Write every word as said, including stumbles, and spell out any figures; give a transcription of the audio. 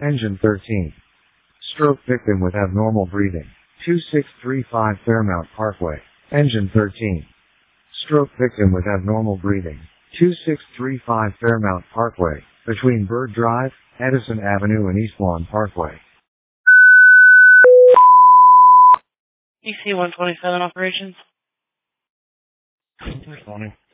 Engine thirteen. Stroke victim with abnormal breathing. two six three five Fairmount Parkway. Engine thirteen. Stroke victim with abnormal breathing. two six three five Fairmount Parkway, between Bird Drive, Edison Avenue and East Lawn Parkway. E C one twenty-seven operations. Good morning.